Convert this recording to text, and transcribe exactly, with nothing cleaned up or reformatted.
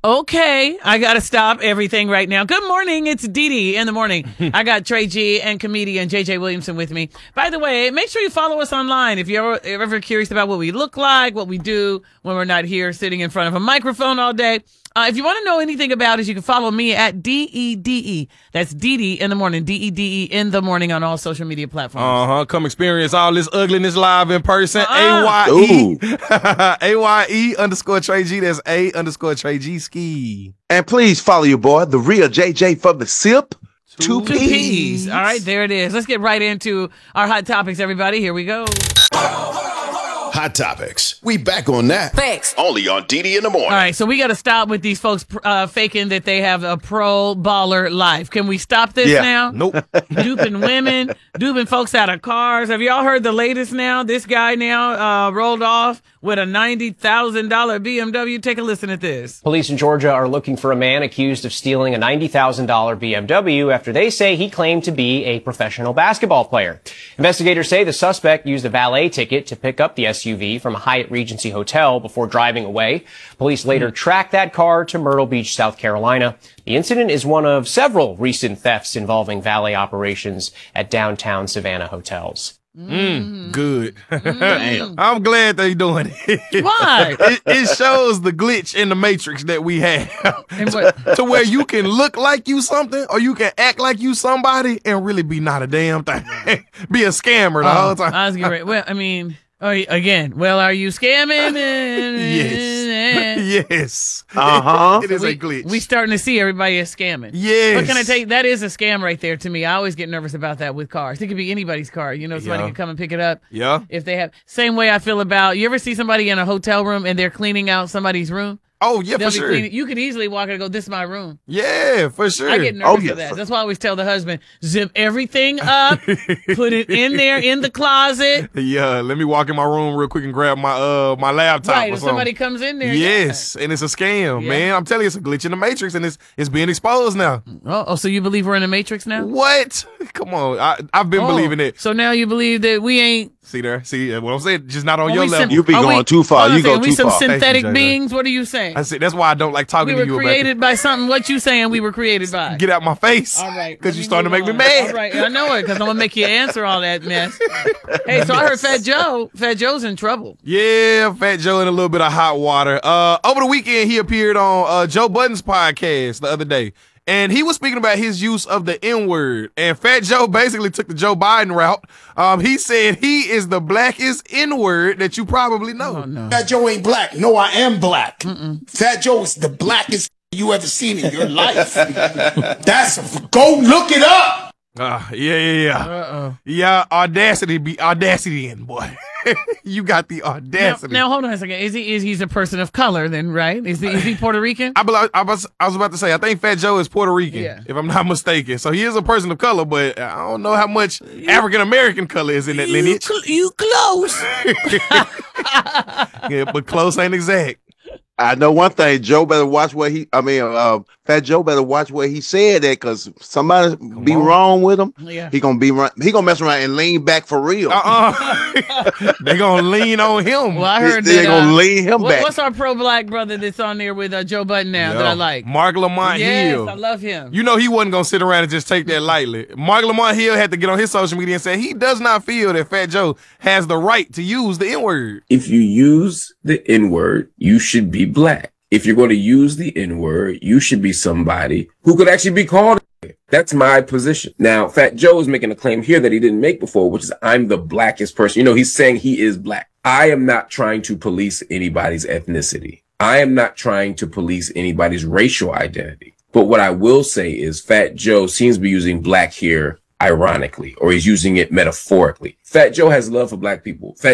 Okay, I got to stop everything right now. Good morning. It's Dee Dee in the morning. I got Trey G and comedian J J Williamson with me. By the way, make sure you follow us online if you're ever curious about what we look like, what we do when we're not here sitting in front of a microphone all day. Uh, if you want to know anything about us, you can follow me at D E D E. That's Dee Dee in the morning. D E D E in the morning on all social media platforms. Uh-huh. Come experience all this ugliness live in person. Uh-uh. A Y E. A Y E underscore Trey G. That's A underscore Trey G ski. And please follow your boy, the real J J from the Sip. Two, Two P's. P's. All right, there it is. Let's get right into our hot topics, everybody. Here we go. Hot Topics. We back on that. Thanks. Only on D D in the morning. All right, so we got to stop with these folks uh, faking that they have a pro baller life. Can we stop this Yeah. now? Nope. Duping women, duping folks out of cars. Have y'all heard the latest now? This guy now uh, rolled off with a ninety thousand dollars B M W. Take a listen at this. Police in Georgia are looking for a man accused of stealing a ninety thousand dollars B M W after they say he claimed to be a professional basketball player. Investigators say the suspect used a valet ticket to pick up the S U V from a Hyatt Regency hotel before driving away. Police later tracked that car to Myrtle Beach, South Carolina. The incident is one of several recent thefts involving valet operations at downtown Savannah hotels. Mm, good. I'm glad they doing it. Why? it, it shows the glitch in the matrix that we have And what- to where you can look like you something or you can act like you somebody and really be not a damn thing. Be a scammer the whole time. I was getting ready. Well, I mean, oh, again, well, are you scamming? Yes. Yes. Uh-huh. It is we, a glitch. We starting to see everybody is scamming. Yes. What can I tell you? That is a scam right there to me. I always get nervous about that with cars. It could be anybody's car. You know, somebody Yeah. can come and pick it up. Yeah. If they have, same way I feel about, you ever see somebody in a hotel room and they're cleaning out somebody's room? Oh, yeah, They'll for be sure. cleaning. You could easily walk in and go, this is my room. Yeah, for sure. I get nervous Oh, yeah. for that. That's why I always tell the husband, zip everything up, put it in there in the closet. Yeah, let me walk in my room real quick and grab my uh my laptop Right, or if something. somebody comes in there. Yes, and it's a scam, Yeah. man. I'm telling you, it's a glitch in the matrix, and it's it's being exposed now. Yeah. Oh, oh, so you believe we're in a matrix now? What? Come on, I I've been Oh, believing it. So now you believe that we ain't. See there, see uh, what I'm saying? Just not on Are your we level. sim- You be are going we- too far. hold on You a go second, we too some far. synthetic Thank you, J J. beings. What are you saying? I said that's why I don't like talking We to were you created by something. What you saying? We were created by. about it. Get out my face. All right, because let you me starting to make move me on. mad. All right, I know it because I'm gonna make you answer all that mess. Hey, so I heard Fat Joe. Fat Joe's in trouble. Yeah, Fat Joe in a little bit of hot water. Uh, over the weekend, he appeared on uh, Joe Budden's podcast the other day, and he was speaking about his use of the N-word. And Fat Joe basically took the Joe Biden route. Um, he said he is the blackest N-word that you probably know. Oh no. Fat Joe ain't black. No, I am black. Fat Joe is the blackest you ever seen in your life. That's a, go look it up. Uh, yeah, yeah, yeah. Uh-oh. Yeah, audacity be audacity in, boy. You got the Now, audacity. now hold on a second. Is he is he's a person of color then? Right? Is he is he Puerto Rican? I, bel- I, was, I was about to say, I think Fat Joe is Puerto Rican, Yeah. if I'm not mistaken. So he is a person of color, but I don't know how much African American color is in that lineage. cl- you close. Yeah, but close ain't exact. I know one thing. Joe better watch what he. I mean, uh, Fat Joe better watch what he said that because somebody be on. wrong with him. Yeah. He gonna be run- he gonna mess around and lean back for real. Uh-uh. They gonna lean on him. Well, I They- heard they that. gonna uh, lean him what- back. What's our pro-black brother that's on there with uh, Joe Budden now that Yeah. I like? Mark Lamont Yes, Hill. I love him. You know he wasn't gonna sit around and just take that lightly. Mark Lamont Hill had to get on his social media and say he does not feel that Fat Joe has the right to use the N-word. If you use the N-word, you should be black. If you're going to use the N-word, you should be somebody who could actually be called. That's my position. Now, Fat Joe is making a claim here that he didn't make before, which is I'm the blackest person. You know, he's saying he is black. I am not trying to police anybody's ethnicity. I am not trying to police anybody's racial identity. But what I will say is Fat Joe seems to be using black here ironically, or he's using it metaphorically. Fat Joe has love for black people. Fat